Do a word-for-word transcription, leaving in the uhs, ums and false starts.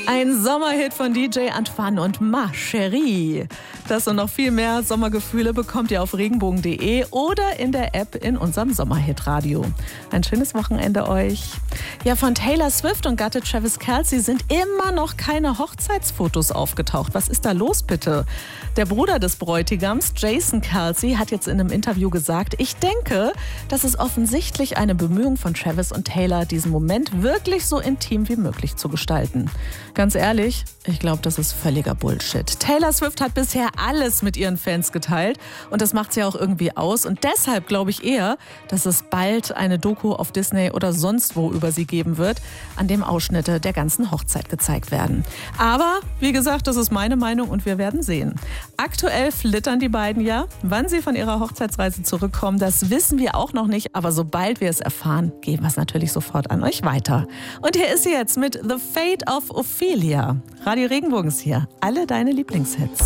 Ein Sommerhit von D J Antoine und Ma Chérie. Das und noch viel mehr Sommergefühle bekommt ihr auf regenbogen punkt de oder in der App in unserem Sommerhit-Radio. Ein schönes Wochenende euch. Ja, von Taylor Swift und Gatte Travis Kelce sind immer noch keine Hochzeitsfotos aufgetaucht. Was ist da los bitte? Der Bruder des Bräutigams, Jason Kelce, hat jetzt in einem Interview gesagt, ich denke, das ist offensichtlich eine Bemühung von Travis und Taylor, diesen Moment wirklich so intim wie möglich zu gestalten. Ganz ehrlich, ich glaube, das ist völliger Bullshit. Taylor Swift hat bisher alles mit ihren Fans geteilt und das macht sie auch irgendwie aus. Und deshalb glaube ich eher, dass es bald eine Doku auf Disney oder sonst wo über sie geben wird, an dem Ausschnitte der ganzen Hochzeit gezeigt werden. Aber, wie gesagt, das ist meine Meinung und wir werden sehen. Aktuell flittern die beiden ja. Wann sie von ihrer Hochzeitsreise zurückkommen, das wissen wir auch noch nicht. Aber sobald wir es erfahren, geben wir es natürlich sofort an euch weiter. Und hier ist sie jetzt mit The Fate of Ophelia. Radio Regenbogens hier. Alle deine Lieblingshits.